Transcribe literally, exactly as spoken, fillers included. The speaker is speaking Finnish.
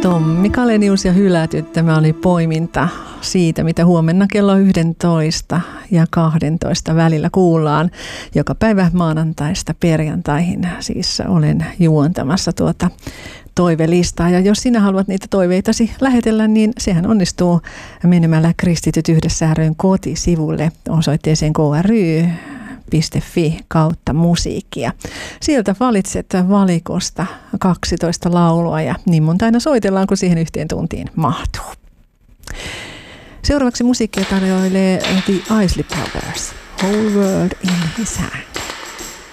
Tommi Kalenius ja Hylätyt. Tämä oli poiminta siitä, mitä huomenna kello yksitoista ja kaksitoista välillä kuullaan. Joka päivä maanantaista perjantaihin siis olen juontamassa tuota toivelistaa. Ja jos sinä haluat niitä toiveitasi lähetellä, niin sehän onnistuu menemällä Kristityt yhdessä ry:n kotisivulle osoitteeseen k r y piste f i kautta musiikkia. Sieltä valitset valikosta kaksitoista laulua ja niin monta aina soitellaan, kun siihen yhteen tuntiin mahtuu. Seuraavaksi musiikkia tarjoilee The Isley Brothers, Whole World in His Hand.